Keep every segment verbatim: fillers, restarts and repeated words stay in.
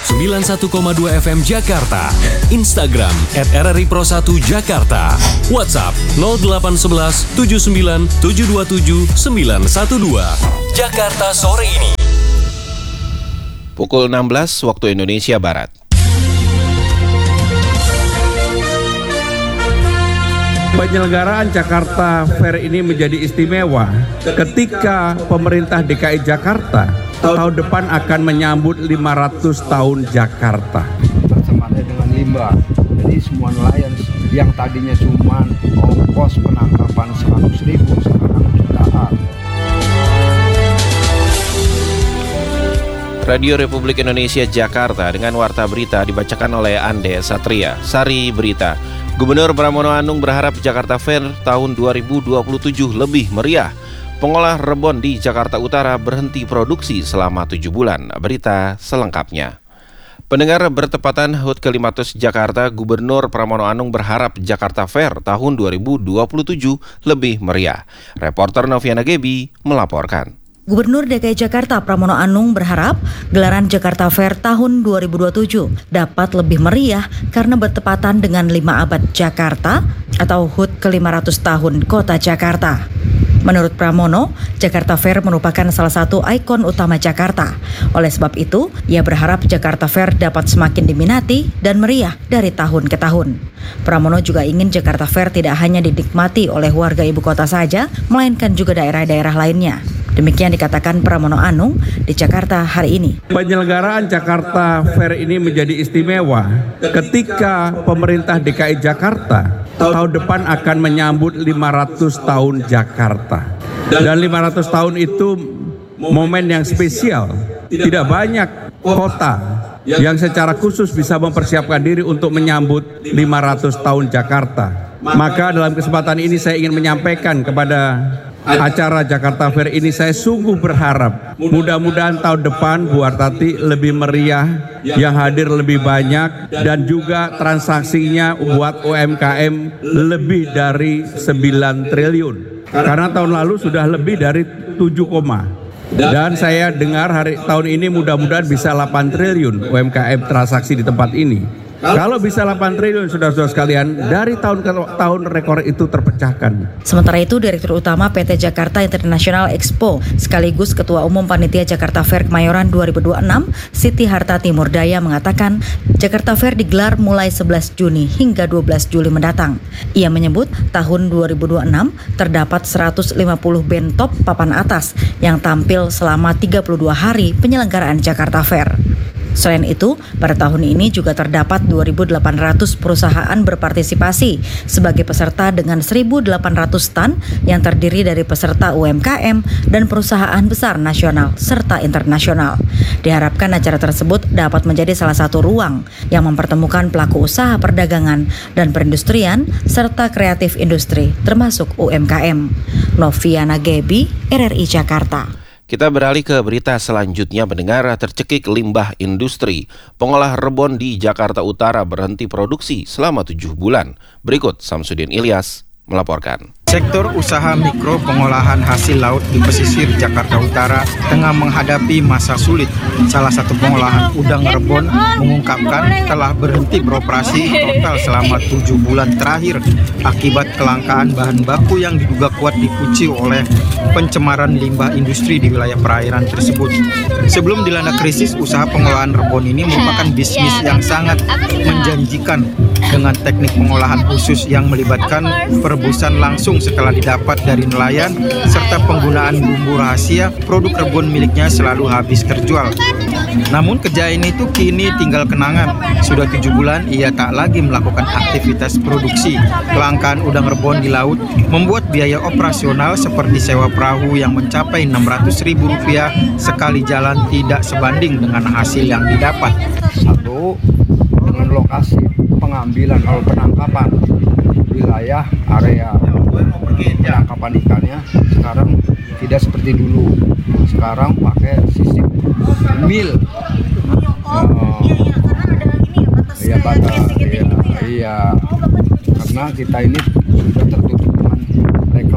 sembilan puluh satu koma dua F M Jakarta, Instagram at R R I Pro satu Jakarta, WhatsApp nol delapan satu satu tujuh sembilan tujuh dua tujuh sembilan satu dua. Jakarta sore ini. Pukul enam belas waktu Indonesia Barat. Penyelenggaraan Jakarta Fair ini menjadi istimewa ketika pemerintah D K I Jakarta tahun depan akan menyambut lima ratus tahun Jakarta. Bertemannya dengan limbah, jadi semua nelayan yang tadinya cuma ongkos penangkapan seratus ribu sekarang jutaan. Radio Republik Indonesia Jakarta dengan Warta Berita dibacakan oleh Ande Satria. Sari Berita. Gubernur Pramono Anung berharap Jakarta Fair tahun dua ribu dua puluh tujuh lebih meriah. Pengolah rebon di Jakarta Utara berhenti produksi selama tujuh bulan. Berita selengkapnya. Pendengar, bertepatan H U T ke lima ratus Jakarta, Gubernur Pramono Anung berharap Jakarta Fair tahun dua ribu dua puluh tujuh lebih meriah. Reporter Noviana Gebi melaporkan. Gubernur D K I Jakarta Pramono Anung berharap gelaran Jakarta Fair tahun dua ribu dua puluh tujuh dapat lebih meriah karena bertepatan dengan lima abad Jakarta atau H U T ke lima ratus tahun Kota Jakarta. Menurut Pramono, Jakarta Fair merupakan salah satu ikon utama Jakarta. Oleh sebab itu, ia berharap Jakarta Fair dapat semakin diminati dan meriah dari tahun ke tahun. Pramono juga ingin Jakarta Fair tidak hanya dinikmati oleh warga ibu kota saja, melainkan juga daerah-daerah lainnya. Demikian dikatakan Pramono Anung di Jakarta hari ini. Penyelenggaraan Jakarta Fair ini menjadi istimewa ketika pemerintah D K I Jakarta tahun depan akan menyambut lima ratus tahun Jakarta. Dan lima ratus tahun itu momen yang spesial. Tidak banyak kota yang secara khusus bisa mempersiapkan diri untuk menyambut lima ratus tahun Jakarta. Maka dalam kesempatan ini saya ingin menyampaikan kepada acara Jakarta Fair ini, saya sungguh berharap mudah-mudahan tahun depan Bu Artati lebih meriah, yang hadir lebih banyak, dan juga transaksinya buat U M K M lebih dari sembilan triliun. Karena tahun lalu sudah lebih dari tujuh koma. Dan saya dengar hari tahun ini mudah-mudahan bisa delapan triliun U M K M transaksi di tempat ini. Kalau bisa delapan triliun, saudara-saudara sekalian, dari tahun ke tahun rekor itu terpecahkan. Sementara itu, Direktur Utama P T Jakarta International Expo sekaligus Ketua Umum Panitia Jakarta Fair Kemayoran dua ribu dua puluh enam, Siti Hartati Murdaya mengatakan Jakarta Fair digelar mulai sebelas Juni hingga dua belas Juli mendatang. Ia menyebut tahun dua ribu dua puluh enam terdapat seratus lima puluh band top papan atas yang tampil selama tiga puluh dua hari penyelenggaraan Jakarta Fair. Selain itu, pada tahun ini juga terdapat dua ribu delapan ratus perusahaan berpartisipasi sebagai peserta dengan seribu delapan ratus stand yang terdiri dari peserta U M K M dan perusahaan besar nasional serta internasional. Diharapkan acara tersebut dapat menjadi salah satu ruang yang mempertemukan pelaku usaha perdagangan dan perindustrian serta kreatif industri termasuk U M K M. Noviana Gebi, R R I Jakarta. Kita beralih ke berita selanjutnya. Pendengar, tercekik limbah industri. Pengolah rebon di Jakarta Utara berhenti produksi selama tujuh bulan. Berikut Samsudin Ilyas melaporkan. Sektor usaha mikro pengolahan hasil laut di pesisir Jakarta Utara tengah menghadapi masa sulit. Salah satu pengolahan udang rebon mengungkapkan telah berhenti beroperasi total selama tujuh bulan terakhir akibat kelangkaan bahan baku yang diduga kuat dipicu oleh pencemaran limbah industri di wilayah perairan tersebut. Sebelum dilanda krisis, usaha pengolahan rebon ini merupakan bisnis yang sangat menjanjikan dengan teknik pengolahan khusus yang melibatkan perebusan langsung setelah didapat dari nelayan serta penggunaan bumbu rahasia. Produk rebon miliknya selalu habis terjual. Namun kejayaan itu kini tinggal kenangan. Sudah tujuh bulan ia tak lagi melakukan aktivitas produksi. Kelangkaan udang rebon di laut membuat biaya operasional seperti sewa perahu yang mencapai enam ratus ribu rupiah sekali jalan tidak sebanding dengan hasil yang didapat. Satu, dengan lokasi pengambilan atau penangkapan wilayah area penangkapan ikannya sekarang tidak seperti dulu. Sekarang pakai sistem mil. Oh, iya batas. Iya, iya. Karena kita ini sudah tertutup dengan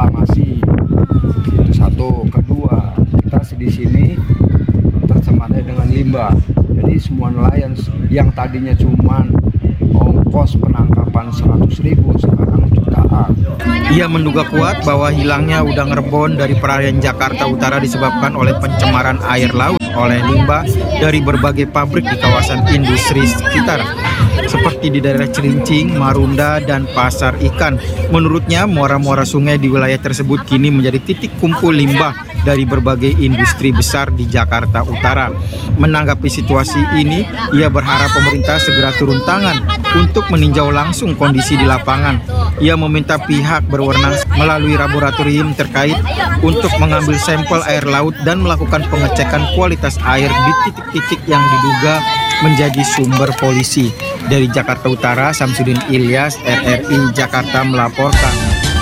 reklamasi. Itu satu. Kedua, kita di sini tercemarnya dengan limbah. Jadi semua nelayan yang tadinya cuma ongkos penangkapan seratus ribu sekarang jutaan. Ia menduga kuat bahwa hilangnya udang rebon dari perairan Jakarta Utara disebabkan oleh pencemaran air laut oleh limbah dari berbagai pabrik di kawasan industri sekitar, seperti di daerah Cilincing, Marunda, dan Pasar Ikan. Menurutnya, muara-muara sungai di wilayah tersebut kini menjadi titik kumpul limbah dari berbagai industri besar di Jakarta Utara. Menanggapi situasi ini, ia berharap pemerintah segera turun tangan untuk meninjau langsung kondisi di lapangan. Ia meminta pihak berwenang melalui laboratorium terkait untuk mengambil sampel air laut dan melakukan pengecekan kualitas air di titik-titik yang diduga menjadi sumber polusi. Dari Jakarta Utara, Samsudin Ilyas, R R I Jakarta melaporkan.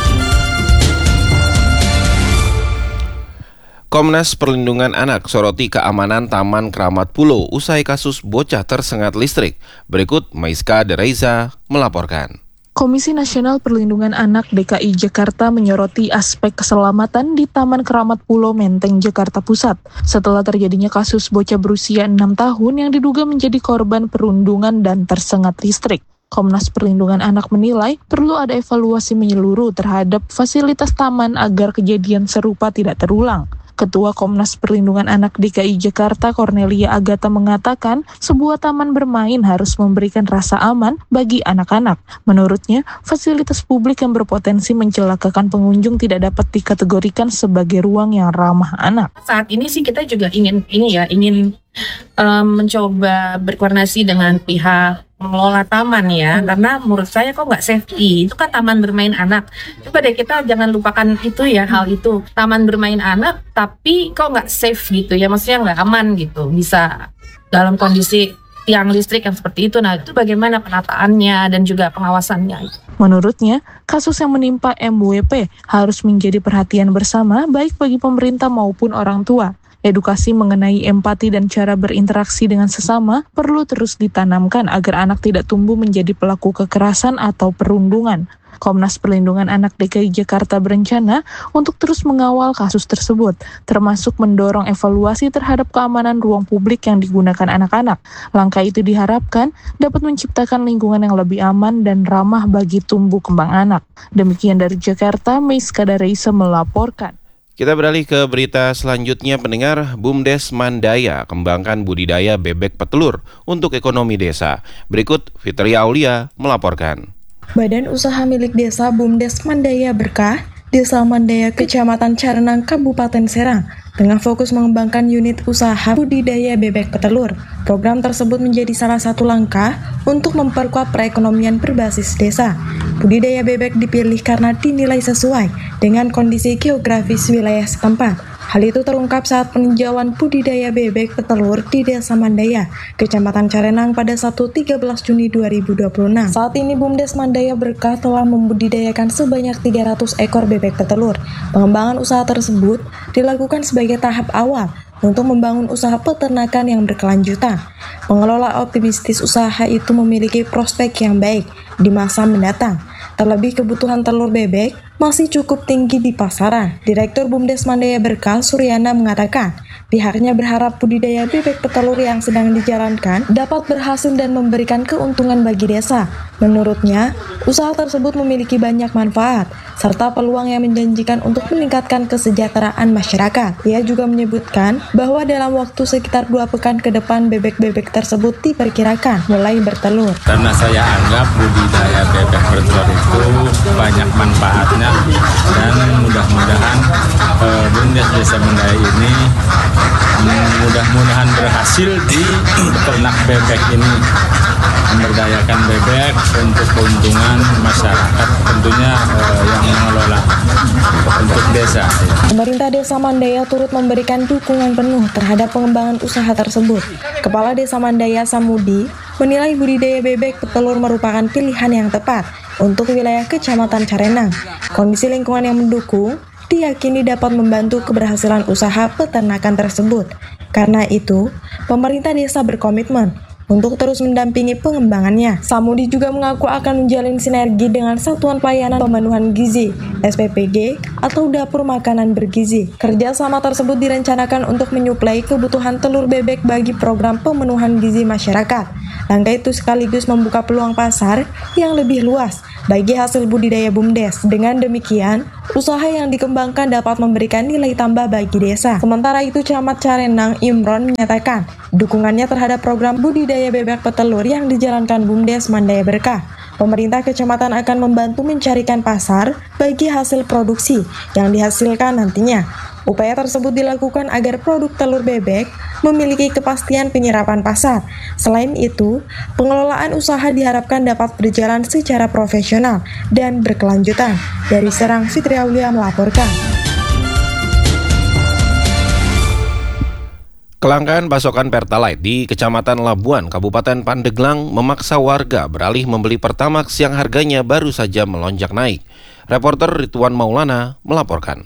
Komnas Perlindungan Anak soroti keamanan Taman Keramat Pulo usai kasus bocah tersengat listrik. Berikut Maiska Dereza melaporkan. Komisi Nasional Perlindungan Anak D K I Jakarta menyoroti aspek keselamatan di Taman Keramat Pulo Menteng, Jakarta Pusat, setelah terjadinya kasus bocah berusia enam tahun yang diduga menjadi korban perundungan dan tersengat listrik. Komnas Perlindungan Anak menilai perlu ada evaluasi menyeluruh terhadap fasilitas taman agar kejadian serupa tidak terulang. Ketua Komnas Perlindungan Anak D K I Jakarta, Cornelia Agatha, mengatakan sebuah taman bermain harus memberikan rasa aman bagi anak-anak. Menurutnya, fasilitas publik yang berpotensi mencelakakan pengunjung tidak dapat dikategorikan sebagai ruang yang ramah anak. Saat ini sih kita juga ingin ini ya, ingin um, mencoba berkoordinasi dengan pihak mengelola taman ya, karena menurut saya kok nggak safety, itu kan taman bermain anak. Coba deh kita jangan lupakan itu ya, hal itu, taman bermain anak tapi kok nggak safe gitu ya, maksudnya nggak aman gitu, bisa dalam kondisi tiang listrik yang seperti itu. Nah itu bagaimana penataannya dan juga pengawasannya. Menurutnya, kasus yang menimpa M W P harus menjadi perhatian bersama baik bagi pemerintah maupun orang tua. Edukasi mengenai empati dan cara berinteraksi dengan sesama perlu terus ditanamkan agar anak tidak tumbuh menjadi pelaku kekerasan atau perundungan. Komnas Perlindungan Anak D K I Jakarta berencana untuk terus mengawal kasus tersebut, termasuk mendorong evaluasi terhadap keamanan ruang publik yang digunakan anak-anak. Langkah itu diharapkan dapat menciptakan lingkungan yang lebih aman dan ramah bagi tumbuh kembang anak. Demikian dari Jakarta, Maiska Dereza melaporkan. Kita beralih ke berita selanjutnya, pendengar. BUMDes Mandaya kembangkan budidaya bebek petelur untuk ekonomi desa. Berikut Fitria Aulia melaporkan. Badan Usaha Milik Desa BUMDes Mandaya Berkah, Desa Mandaya, Kecamatan Carenang, Kabupaten Serang, tengah fokus mengembangkan unit usaha budidaya bebek petelur. Program tersebut menjadi salah satu langkah untuk memperkuat perekonomian berbasis desa. Budidaya bebek dipilih karena dinilai sesuai dengan kondisi geografis wilayah setempat. Hal itu terungkap saat peninjauan budidaya bebek petelur di Desa Mandaya, Kecamatan Carenang pada Sabtu tiga belas Juni dua ribu dua puluh enam. Saat ini BUMDes Mandaya Berkah telah membudidayakan sebanyak tiga ratus ekor bebek petelur. Pengembangan usaha tersebut dilakukan sebagai tahap awal untuk membangun usaha peternakan yang berkelanjutan. Pengelola optimistis usaha itu memiliki prospek yang baik di masa mendatang. Terlebih kebutuhan telur bebek masih cukup tinggi di pasaran. Direktur BUMDes Mandaya Berkah, Suryana, mengatakan pihaknya berharap budidaya bebek petelur yang sedang dijalankan dapat berhasil dan memberikan keuntungan bagi desa. Menurutnya, usaha tersebut memiliki banyak manfaat serta peluang yang menjanjikan untuk meningkatkan kesejahteraan masyarakat. Ia juga menyebutkan bahwa dalam waktu sekitar dua pekan ke depan bebek-bebek tersebut diperkirakan mulai bertelur. Karena saya anggap budidaya bebek petelur itu banyak manfaatnya dan mudah-mudahan eh, BUMDes Desa Mandaya ini mudah-mudahan berhasil di ternak bebek ini, memberdayakan bebek untuk keuntungan masyarakat, tentunya eh, yang mengelola untuk desa. Pemerintah Desa Mandaya turut memberikan dukungan penuh terhadap pengembangan usaha tersebut. Kepala Desa Mandaya Samudi menilai budidaya bebek petelur merupakan pilihan yang tepat untuk wilayah Kecamatan Carenang. Kondisi lingkungan yang mendukung diyakini dapat membantu keberhasilan usaha peternakan tersebut. Karena itu, pemerintah desa berkomitmen untuk terus mendampingi pengembangannya. Samudi juga mengaku akan menjalin sinergi dengan Satuan Pelayanan Pemenuhan Gizi S P P G atau Dapur Makanan Bergizi. Kerjasama tersebut direncanakan untuk menyuplai kebutuhan telur bebek bagi program pemenuhan gizi masyarakat. Langkah itu sekaligus membuka peluang pasar yang lebih luas bagi hasil budidaya BUMDes. Dengan demikian, usaha yang dikembangkan dapat memberikan nilai tambah bagi desa. Sementara itu, Camat Carenang Imron menyatakan dukungannya terhadap program budidaya bebek petelur yang dijalankan BUMDes Mandaya Berkah. Pemerintah kecamatan akan membantu mencarikan pasar bagi hasil produksi yang dihasilkan nantinya. Upaya tersebut dilakukan agar produk telur bebek memiliki kepastian penyerapan pasar. Selain itu, pengelolaan usaha diharapkan dapat berjalan secara profesional dan berkelanjutan. Dari Serang, Fitri Aulia melaporkan. Kelangkaan pasokan Pertalite di Kecamatan Labuan, Kabupaten Pandeglang memaksa warga beralih membeli Pertamax yang harganya baru saja melonjak naik. Reporter Ridwan Maulana melaporkan.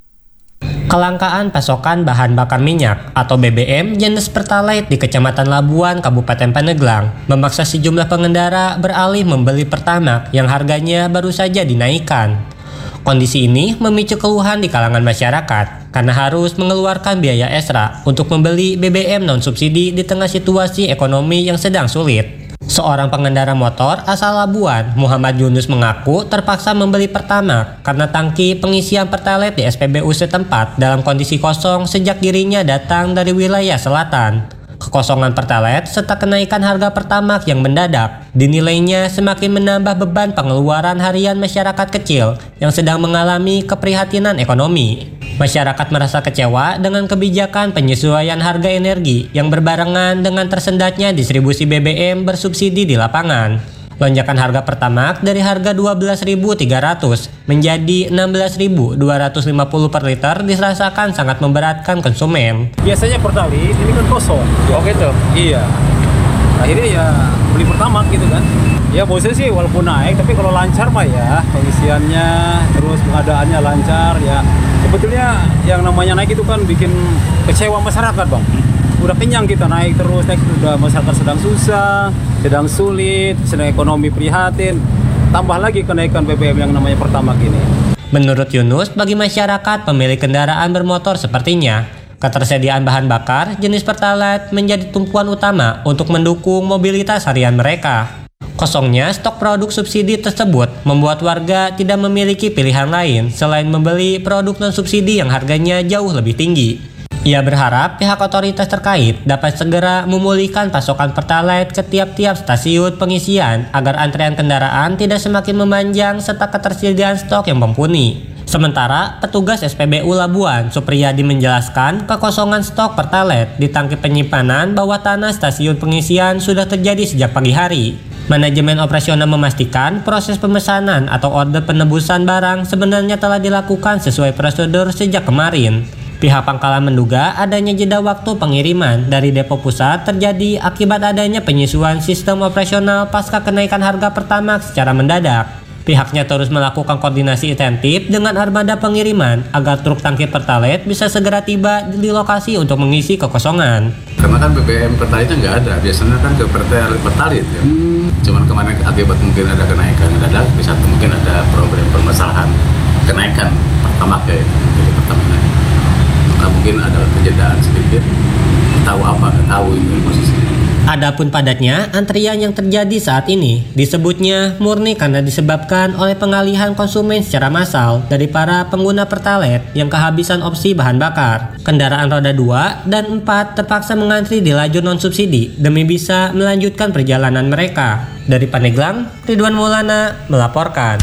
Kelangkaan pasokan bahan bakar minyak atau B B M jenis Pertalite di Kecamatan Labuan, Kabupaten Pandeglang memaksa sejumlah pengendara beralih membeli Pertamax yang harganya baru saja dinaikkan. Kondisi ini memicu keluhan di kalangan masyarakat karena harus mengeluarkan biaya ekstra untuk membeli B B M non-subsidi di tengah situasi ekonomi yang sedang sulit. Seorang pengendara motor asal Labuan, Muhammad Yunus, mengaku terpaksa membeli Pertamax karena tangki pengisian Pertalite di S P B U setempat dalam kondisi kosong sejak dirinya datang dari wilayah selatan. Kekosongan Pertalite serta kenaikan harga Pertamax yang mendadak dinilainya semakin menambah beban pengeluaran harian masyarakat kecil yang sedang mengalami keprihatinan ekonomi. Masyarakat merasa kecewa dengan kebijakan penyesuaian harga energi yang berbarengan dengan tersendatnya distribusi B B M bersubsidi di lapangan. Lonjakan harga Pertamax dari harga dua belas ribu tiga ratus menjadi enam belas ribu dua ratus lima puluh per liter dirasakan sangat memberatkan konsumen. Biasanya Pertalite ini kan kosong. Oh gitu? Iya. Akhirnya ya beli Pertamax gitu kan. Ya bosnya sih walaupun naik, tapi kalau lancar mah ya pengisiannya, terus pengadaannya lancar ya. Sebetulnya yang namanya naik itu kan bikin kecewa masyarakat, Bang. Udah kenyang kita naik terus, naik udah masyarakat sedang susah, sedang sulit, sedang ekonomi prihatin. Tambah lagi kenaikan B B M yang namanya Pertamax ini. Menurut Yunus, bagi masyarakat pemilik kendaraan bermotor sepertinya, ketersediaan bahan bakar jenis Pertalite menjadi tumpuan utama untuk mendukung mobilitas harian mereka. Kosongnya stok produk subsidi tersebut membuat warga tidak memiliki pilihan lain selain membeli produk non-subsidi yang harganya jauh lebih tinggi. Ia berharap pihak otoritas terkait dapat segera memulihkan pasokan Pertalite ke tiap-tiap stasiun pengisian agar antrean kendaraan tidak semakin memanjang serta ketersediaan stok yang mumpuni. Sementara petugas S P B U Labuan, Supriyadi, menjelaskan kekosongan stok Pertalite di tangki penyimpanan bawah tanah stasiun pengisian sudah terjadi sejak pagi hari. Manajemen operasional memastikan proses pemesanan atau order penebusan barang sebenarnya telah dilakukan sesuai prosedur sejak kemarin. Pihak Pangkalan menduga adanya jeda waktu pengiriman dari depo pusat terjadi akibat adanya penyesuaian sistem operasional pasca kenaikan harga Pertamax secara mendadak. Pihaknya terus melakukan koordinasi intensif dengan armada pengiriman agar truk tangki Pertalite bisa segera tiba di lokasi untuk mengisi kekosongan. Karena kan B B M Pertalite nggak ada, biasanya kan ke Pertalite ya. Hmm. Cuman kemarin akibat mungkin ada kenaikan mendadak, bisa mungkin ada problem permasalahan kenaikan Pertamax ya, jadi Pertamina. Maka mungkin ada kejedaan sedikit, tahu apa, tahu ini posisinya. Adapun padatnya, antrian yang terjadi saat ini disebutnya murni karena disebabkan oleh pengalihan konsumen secara massal dari para pengguna Pertalite yang kehabisan opsi bahan bakar. Kendaraan roda dua dan empat terpaksa mengantri di lajur non-subsidi demi bisa melanjutkan perjalanan mereka. Dari Pandeglang, Ridwan Maulana melaporkan.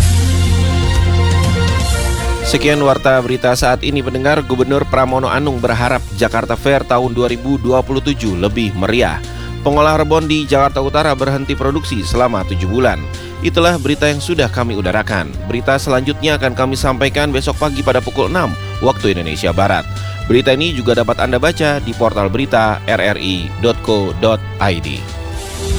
Sekian warta berita saat ini, pendengar. Gubernur Pramono Anung berharap Jakarta Fair tahun dua ribu dua puluh tujuh lebih meriah. Pengolah rebon di Jakarta Utara berhenti produksi selama tujuh bulan. Itulah berita yang sudah kami udarakan. Berita selanjutnya akan kami sampaikan besok pagi pada pukul enam waktu Indonesia Barat. Berita ini juga dapat Anda baca di portal berita r r i dot co dot i d.